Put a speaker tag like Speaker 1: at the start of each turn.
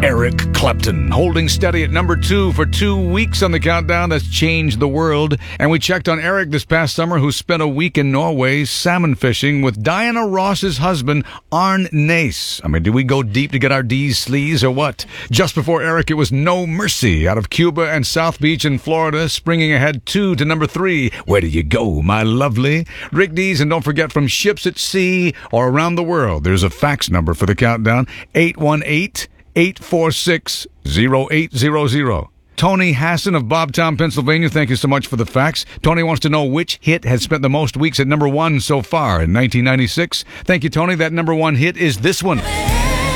Speaker 1: Eric Clapton, holding steady at number 2 for 2 weeks on the countdown. That's changed the world. And we checked on Eric this past summer, who spent a week in Norway salmon fishing with Diana Ross's husband, Arne Nace. I mean, do we go deep to get our D's sleaze or what? Just before Eric, it was No Mercy out of Cuba and South Beach in Florida, springing ahead 2 to number 3. Where do you go, my lovely? Rick D's, and don't forget, from ships at sea or around the world, there's a fax number for the countdown, 818-846-0800. Tony Hassan of Bobtown, Pennsylvania, thank you so much for the fax. Tony wants to know which hit has spent the most weeks at number 1 so far in 1996. Thank you, Tony. That number 1 hit is this one.